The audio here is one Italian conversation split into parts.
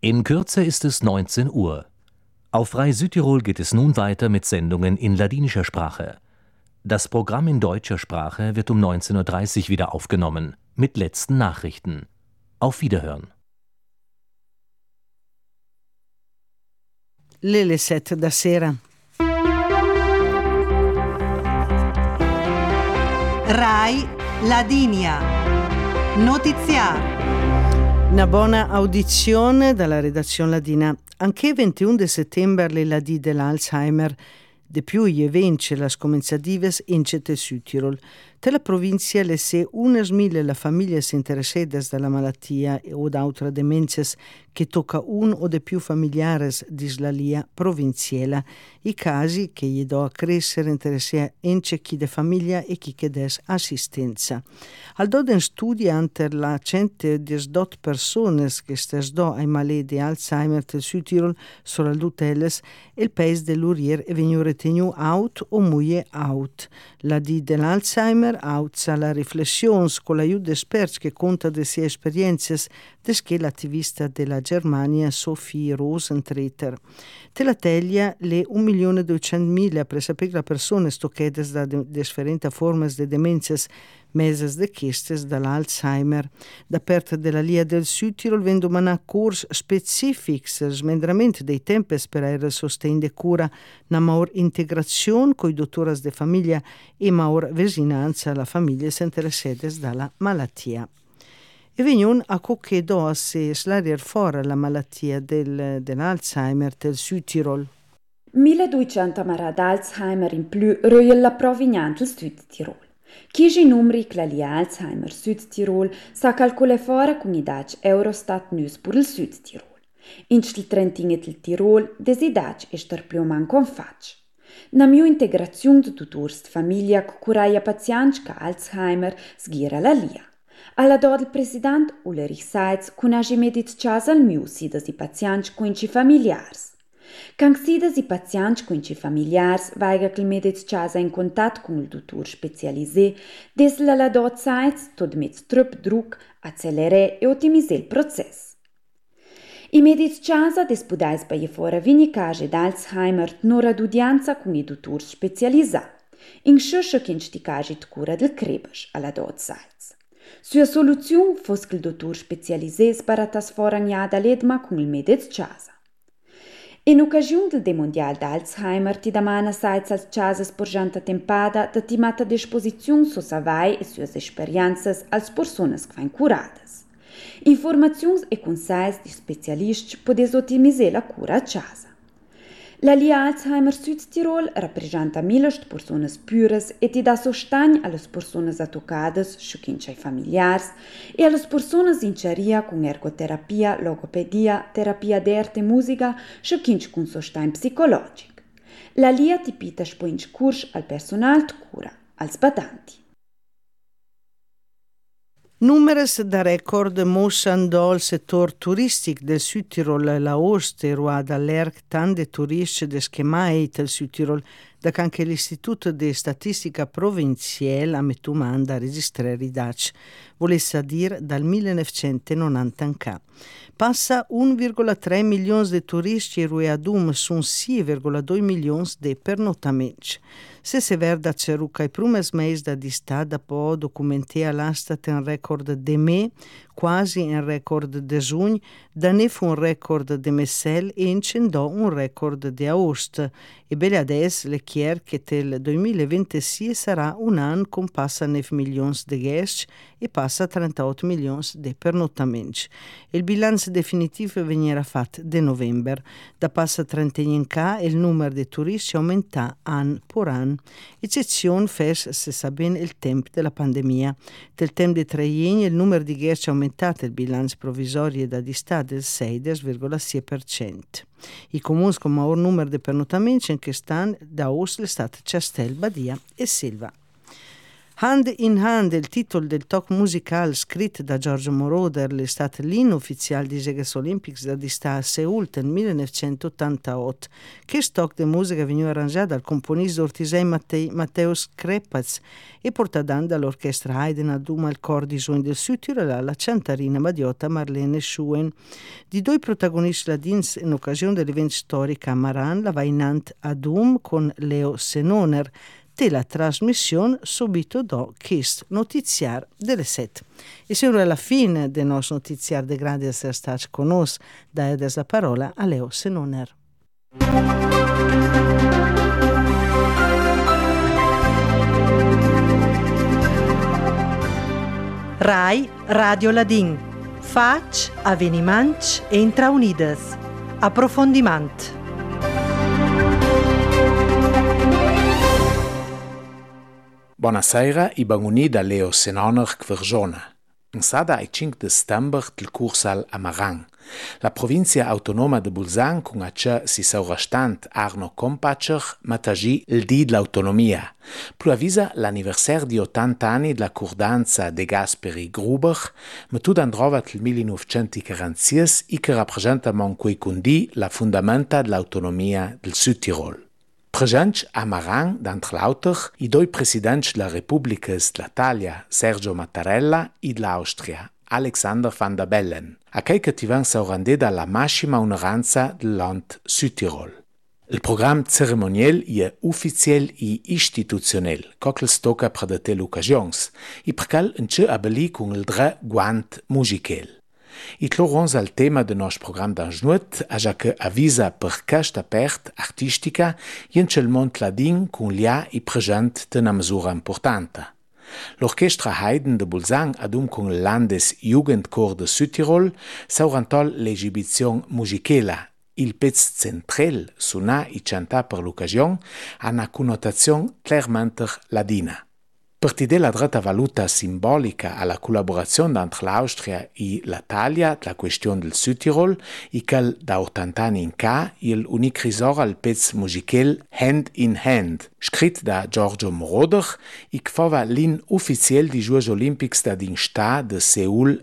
In Kürze ist es 19 Uhr. Auf Frei Südtirol geht es nun weiter mit Sendungen in ladinischer Sprache. Das Programm in deutscher Sprache wird um 19:30 Uhr wieder aufgenommen, mit letzten Nachrichten. Auf Wiederhören. Le 7 da sera. Rai Ladinia. Notiziario. Una buona audizione dalla redazione ladina. Anche il 21 settembre le ladi dell'Alzheimer, de più gli eventi las començadives in Cete Südtirol. Te la provincia le se unes mille la famiglie si interessades dalla malattia o d'altra demences che tocca un o de più familiares disla lia provinciela. I casi che gli do a crescere interessa ence chi de famiglia e chi che des assistenza. Al doden studi anter la 118 persones che stes do ai maledi di Alzheimer del Südtirol solo al dutelles il paese dell'Urier è venuto retenu out o muie out. La di dell'Alzheimer alza la riflessione con l'aiuto di esperti che conta le sue esperienze desché l'attivista della Germania Sophie Rosentreter. Te la teglia le 1.200.000 per sapere la persone stocchedes da differenti forme di demenze meses de questes dall'Alzheimer. Da parte della Lia del Südtirol vendo manà corsi specifici, smendramento dei tempi per il sostegno de cura, una maur integrazione coi dottoras de famiglia e maur vicinanza alla famiglia interessedes dalla malattia. E veniamo a che do se slarier fuori la malattia dell'Alzheimer del Südtirol. 1200 marad Alzheimer in più roia la provignante del Südtirol. Chiesi numeri che la Lia Alzheimer Südtirol sa calcolare fuori con i dati Eurostat News per il Südtirol. In stil Trentin del Tirol, desi dati è più manco un faccio. Na mia integrazione di tutti famiglia che curaia pazienti che Alzheimer sghira la Lia. Alla dod il presidente Ulrich Seitz conosce medit casa al mio sidas i pazienti con i familiari. Quand sidas i pazienti con i familiari vaiga che il medit casa in contatto con il dottor specialisé, des la dod Seitz tot met trup druck accelerare e ottimizzare il processo. I medit casa des podais bei fora vini case d'Alzheimer nora d'udianza con i dottor specialisà, in sciuscia che in sti casi di cura del crebas alla dod Seitz. Sua soluzione fosse che il dottor specialisé sparatas foragnada l'edma con il medit casa. In occasione del Day Mondial d'Alzheimer ti damana Seitz als casas porgianta tempada da ti mata a disposizione su savai e sue esperienze als personas che fan curadas. Informazioni e consigli di specialisti podes ottimizzare la cura a casa. La Lia Alzheimer Südtirol rappresenta 1000 persone pures e ti dà sostegno alle persone toccate, sciocchincei familiari, e alle persone in ceria con ergoterapia, logopedia, terapia d'arte e musica, sciocchincei con sostegno psicologico. La Lia ti pita spoinci corsi al personale di cura, als badanti. Numeres da record mossando il settore turistico del Südtirol, la Oster, o dall'ERC tante turisti del schemai del Südtirol, da anche l'Istituto di Statistica Provinciale a metumanda a registrare i dati, volesse dire dal 1990. Passa 1,3 milioni di turisti e rueadum sono 6,2 milioni di pernottamenti. Se si verda ceruca i primi mesi da distada può documentare l'astat un record de me, quasi un record de giugno, da ne fu un record de messel e incendò un record de agosto. E bene adesso le chier che del 2026 sarà un anno con passa 9 milioni di guest e passa 38 milioni di pernottamenti. Il bilancio definitivo venirà fatto de novembre. Da passa 31 il numero di turisti aumenta anno per anno. Eccezione fes se sa bene il tempo della pandemia. Del tempo di 3 anni il numero di guest è aumentato, il bilancio provvisorio da distà del 6,6%. I comuni con maggior numero di pernottamenti in che stanno da Oslo, Stato, Castel, Badia e Silva. Hand in Hand è il titolo del talk musical scritto da Giorgio Moroder, l'estate l'inno ufficiale di Jeux Olympics da sta a Seul nel 1988. Che stock di musica veniva arrangiata dal componista ortisei Matteo Crepaz e portata dall'orchestra Haydn ad Duma al cor di suoni del Südtirol alla cantarina badiota Marlene Schuen. Di due protagonisti ladins in occasione dell'evento storico a Maran la va inant a Dum con Leo Senoner, te la trasmissione subito do Kist notiziar delle 7. E se ora alla fine del nostro notiziar de grandi essere stati con noi, dai adesso la parola a Leo Senoner. Rai Radio Ladin. Fac, avveniments e intraunides. Approfondiment. Buonasera e benvenuti da Leo Senoner Kvergiona. In sada ai 5 settembre del Cursal a Maran. La provincia autonoma de Bolzan con a ce si saurastant Arno Kompatscher matagi il di dell'autonomia. Plu avvisa l'anniversaire di 80 anni della cordanza de Gasperi Gruber, mettuta androvat il 1946 e che rappresenta quei cundi la fondamenta dell'autonomia del Südtirol. Presents a Maran, d'entre l'auter, i due presidenti della Repubblica dell'Italia, Sergio Mattarella, e dell'Austria, Alexander van der Bellen, a che ti van saurandè dalla massima onoranza del land Südtirol. Il programma ceremoniel è ufficiel e istituzionel, coccles tocca predate l'occasions, e percal ce abeli con il dre guant musical. I clorons al tema del nostro programma d'anjnuet, a già che avvisa per questa aperta artistica in il mondo ladin con l'ia e present de una misura importante. L'orchestra Haydn de Bolzan adum con il Landes Jugendchor de Südtirol saurantol l'esibizione musicela. Il pezzo central, suona e canta per l'occasione, ha una connotazione chiaramente ladina. Partide la dreta valuta simbolica alla collaborazione entre l'Austria e l'Italia la questione del Südtirol e che da 80 anni in ca il unic risor al pezzo musical Hand in Hand, scritto da Giorgio Moroder e che fava l'in ufficiel di Jeux Olympics da Dinsta de Seul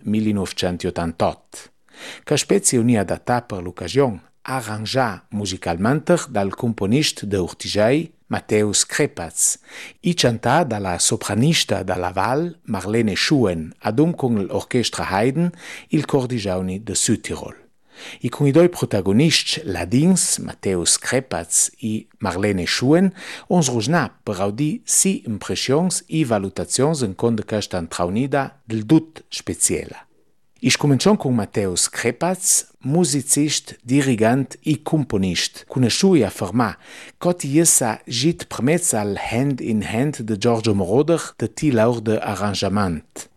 1988. Che specie uni adatta per l'occasione, arrangiata musicalmente dal componista de Urtigei Matteo Crepaz e cantata dalla sopranista dalla Val Marlene Schuen adum con l'orchestra Haydn il cor di giovani de Südtirol. E con i due protagonisti ladins Matteo Crepaz e Marlene Schuen ons rosna per audi si impressions e valutazions in conto questa intraunida del dut speciale. Ich cominciamo con Matteo Crepaz, musicist, dirigent e componist, conosciuto a affermare che essa git permezzo al Hand in Hand de Giorgio Moroder de tilaur de arrangement.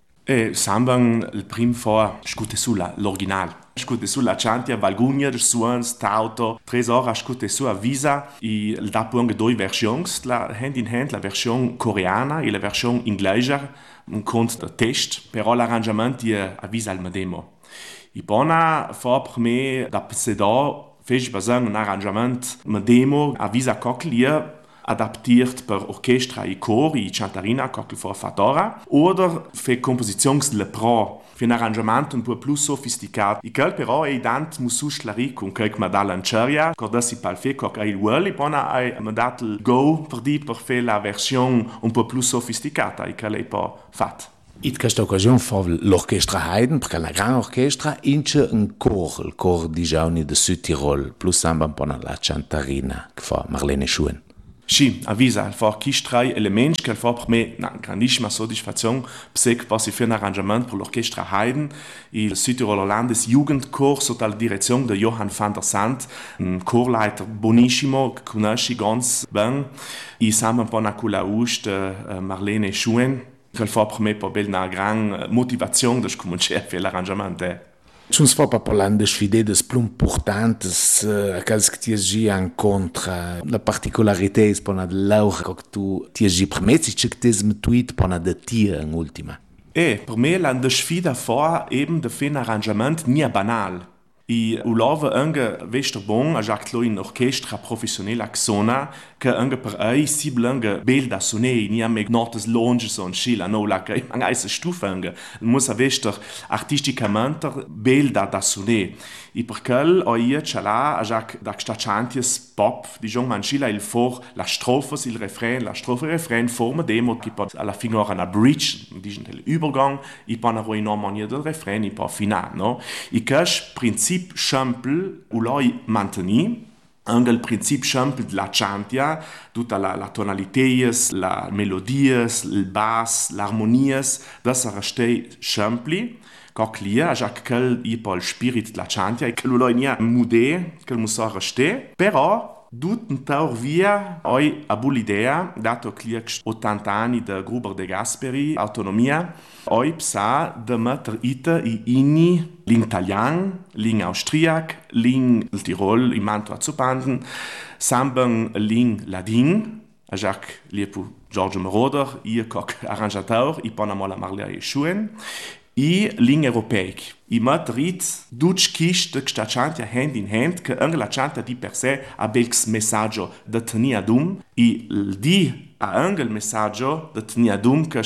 Samban il prim for scute sulla l'original. Scute sulla chantia Valgunia de Suans Tauto, 3 ore scute su avvisa e il da punge due versions, la Hand in Hand, la version coreana e la version inglese. Un conto da test, però l'arrangiamento avvisa il medemo. E bona fa per me da pseudo fece basare un arrangiamento medemo avvisa cocklia adaptiert per orchestra e cor e cantarina cockle for fatora oder für compositions le pro für un arrangiamento un po' più sofisticato. E quel però è dant mususlari con quel madalanceria corda si palfe coc ai well e bona ai mandat il go per fare la versione un po' più sofisticata e quel è poi fatto. In questa occasione fa l'orchestra Haydn, perché è una grande orchestra, ince un cor, il cor di giovani de Südtirol, plus samba un po' la cantarina che fa Marlene Schuen. Sì, avvisa, il fa questi 3 elementi che fa per me una grandissima soddisfazione, perché passi per un arrangement per l'orchestra Haydn, il Südtiroler Landes Jugendchor sotto la direzione di Johann van der Sant, un chorleiter bonissimo, che conosci ganz bene, e samba un po' una culaus di Marlene Schuen, che fa per me una grande motivazione di cominciare a fare l'arrangiamento. Schon se fa pa parlando de sfidedes più importantes, aqueles que ti agi incontra, la particolarità spona de l'aura che tu ti agi permezzi che ti smetuit pona de tia in ultima. Per me la sfida fa eben de fin arrangement nie banal. E ulova anche vester bon a Jacques in orchestra professionella xona che anche per ei si blanca bel da sonei ni am notas longe son schila no la che an eise stufanga muss avester artisticamente bel da sonei e per quel oi chala a jac da stachanties pop diciamo man schila il for la strofe il refrain forma demo che pot alla fine una bridge diciamo del übergang e poi una normania del refrain e poi final no e cash principe simple u loi manteni anche il principio simple della chantia, tutta la tonalities, la melodies, il bass, l'armonies, das restei simple, coclia, già che il spirit della chantia e che lo nia mude, che lo sa restei, però Dut taur via oi abu l'idea, dato che 80 anni de Gruber de Gasperi, autonomia, oi psa de mettere ita i inni l'italian, l'in austriac, l'in il Tirol, in manto a Zupanden, samben l'in ladin, a Jacques Liepu George Moroder, ihr coq arrangiateur, i ponamo la marlia e schuen, i l'in europeic. I matrit duc kish de gstachantia hand in hand che anche la chanta di per sé a belks messaggio da tenia dum i di a anche il messaggio da tenia dum che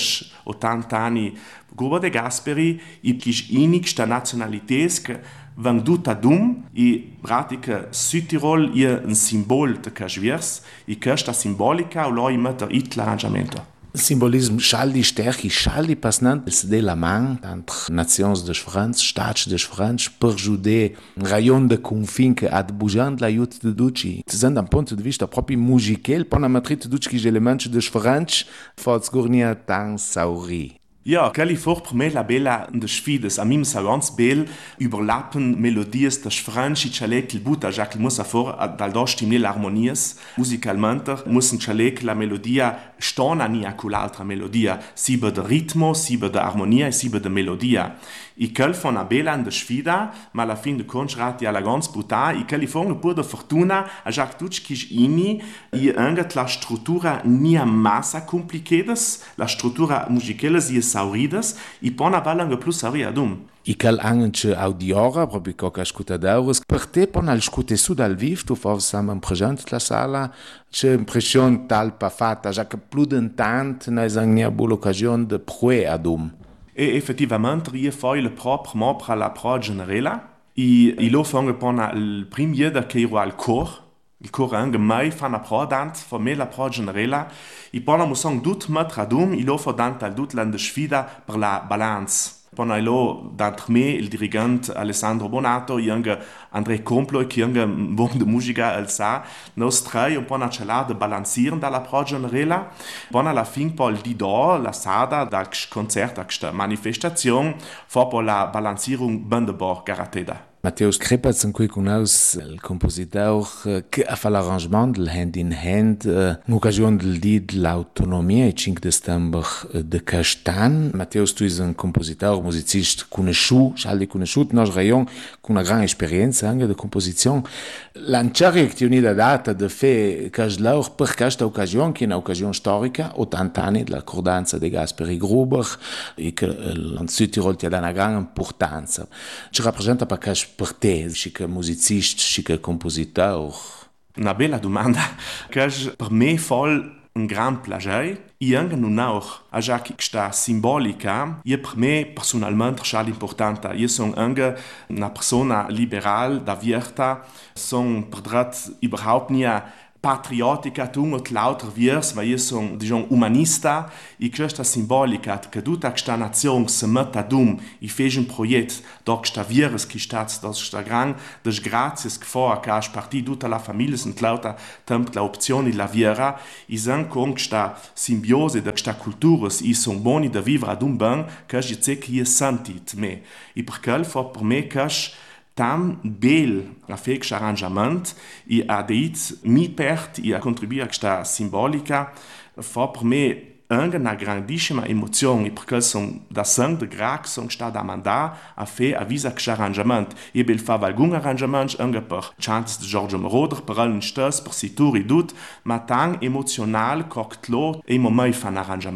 80 anni Gruber de Gasperi i kish inig sta nationalites che van duta dum i pratica Südtirol ihr ein Symbol de kashviers i sta simbolica o loi mater it l'arrangiamento. O simbolismo schaldi sterchi, schaldi passant se de la man entre nacions de France, stats de France, per jude rayon de confin que ad bujant la iut de duci. Sind am punto de vista proprio musical, pona matrit duci elements de France, forts gurnia tan sauri. Ja, kelli vor per me la bella de sfides, a mim sa ganz bel überlappen melodies de franci chalek il buta Jacques muss vor dal do stimne l'armonies musicalmente mussen chalek la melodia stona ni a l'altra melodia, sibe de ritmo, sibe de armonia e sibe de melodia. I kel von a bella de sfida, ma alla fin de concerti alla ganz buta, i kelli von pur de fortuna a Jacques Tutschkis ini, i angat la struttura nia massa complicadas, la struttura musicales i sauridas, i pona valanga plus sauriadum. I cal anche audiora, proprio coca ascoltadores, per te pon al scute su dal viv, tu fos sam present la sala, c'è impression tal pa fatta, già che più dentant na esagnia bu l'occasione de prue adum. E effettivamente io fai le propre per la pro generela, i lo fanno pona il prim jeder che ero al cor, il cor anche mai fa una pro dant, for me la pro generela, i pona musong dut mettre adum, i lo fa dant al dut lande sfida per la balance. Pona ilo d'entre me il dirigent Alessandro Bonato e anche André Complo che anche buon de musica al sa nos trai un po' na de balancieren dalla pro generela pona la fin pol di do la sada dal concert da manifestazione for po la balancierung bandebor garateda. Matthäus Krepatz en cui cunaus il compositor che ha fa l'arrangement del hand in hand in occasione del di l'autonomia e 5 de settembre de Castan. Matthäus tu is un compositor musicist conosciut, scialdi conosciut nos rayon con una gran esperienza anche de composizione. Lanciare che unida data de fe caslaur per questa occasione che è un'occasione storica, 80 anni della cordanza de Gasperi Gruber e che in Südtirol ti ha una gran importanza. Ci rappresenta per per te, și că musicist, și că compositor? Una bella domanda, che per me fol un gran plagiare, e anche non auch, a già che sta simbolica, e per me personalmente è importante. Io sono anche una persona liberal, da vierta, sono per drat überhaupt nie patriotica tung und lauter viers, weil io sono, diciamo, umanista, e questa simbolica che tutta questa nazione si mette adum e fece un progetto doc sta viers che sta gran des grazias che fa che a partir tutta la famiglia sunt lauter temp la opzione la viera e san con questa simbiose de questa cultura e sono boni da vivere adum ben che io sé che io sentit me e perché fa per me che tam bel a feix arrangement e a deit mi pert e a contribuire a questa simbolica fa per me anche una grandissima emozione perché sono da sang de grac sono stato a mandare a fe a visa questo arrangement e bel fa alcun arrangement anche per chantes di Giorgio Moroder per allen stes per situri dut ma tan emozional coctlo e mo mai fa un arrangement.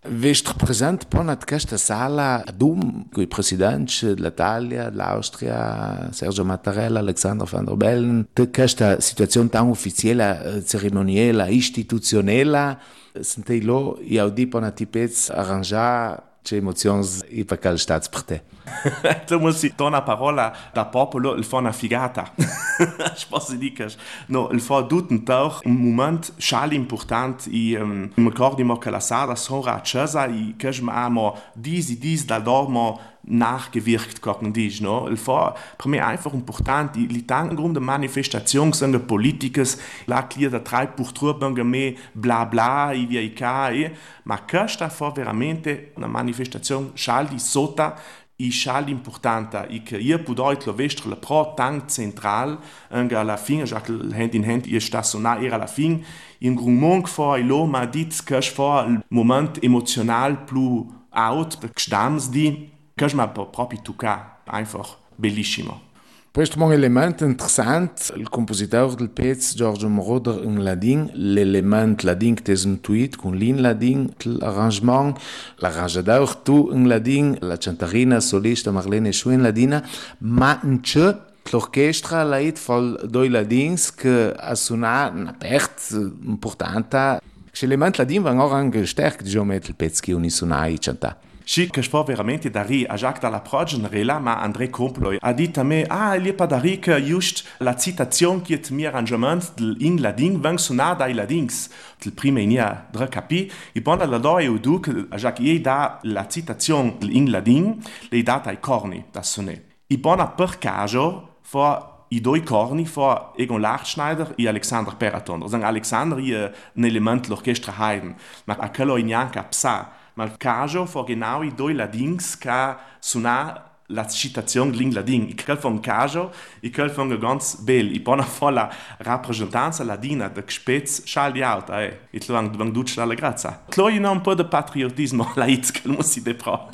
Vesti presente ponat questa sala adum coi presidenti dell'Italia, dell'Austria, Sergio Mattarella, Alexander Van der Bellen, de questa situazione tan ufficiale, cerimoniale, istituzionale, sentei lo i audi ponat tipez arrangiare c'è emozioni e per quel staatspartei. Tu musst dona parola da popolo il fa una figata. Ich posso dire no, il fa tutto un moment schali important i mi ricordo che la sala sora casa i che amo dis da dormo nachgewirkt gucken dies no il fa per me einfach important die tanken Grund der Manifestation sind Politikers la clear da drei Buchtrubungen me bla bla i via i ma che sta fa veramente una manifestazione schali sota i schal importante i che io pudoit lo vestre la pro tank central anche alla fine già hand in hand ihr stationar era alla fine in grumong for i lo ma dit che for il moment emotional plus out gestams di che ma proprio tocca einfach bellissimo. Questo è un elemento interessante, il compositore del pezzo Giorgio Moroder in ladin, l'element ladin che è un tweet con l'in ladin, l'arrangement, l'arrangiador tu in ladin, la cantarina solista Marlene Schuh in ladina, ma in c'è l'orchestra lait vol doi ladins che ha suonato una parte importante. L'element ladin va anche gestärkt, diciamo, il pezzo che unisonai canta. Sì, che fa veramente da ri, a Jacques dalla progenera, ma André Complo ha detto a me, il è pas da ri che just la citazione che è mio arrangement in ladin veng suonata ai ladins. Il primo in ia tre capi, e poi la do e udu che a Jacques e da la citazione in ladin, le data ai corni da suonare. E poi per caso fa i due corni fa Egon Lachschneider e Alexander Peraton. Also Alexander è un element l'orchestra Haydn, ma a quello in neanche psa. Ma il caso fa genau i due ladins che suona la citazione in ladin. E quel fa un caso e quel fa un ganz bel. E poi fa la rappresentanza ladina de spez schal di auto. E tu vang duc la grazia. Tlo ina un po' de patriotismo laiz che muss si depro.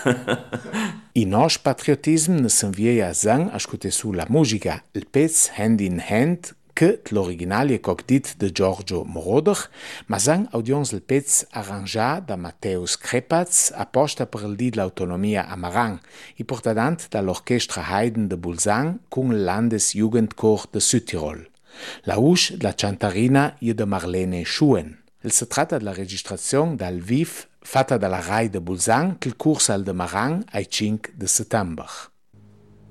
I nos patriotism ne s'envia a sang ascolte su la musica, il pezzo hand in hand che l'originale è cogdit de Giorgio Moroder, ma sang audions il pezzo arrangiato da Mateusz Krepatz apposta per il dì dell'autonomia a Marang, e portadant dall'orchestra Haydn de Bulzang con il Landesjugendchor de Südtirol. La voce della cantarina è de Marlene Schuh. Si tratta della registrazione dal vivo fatta dalla RAI de Bulzang che il corso al de Marang ai 5 de settembre.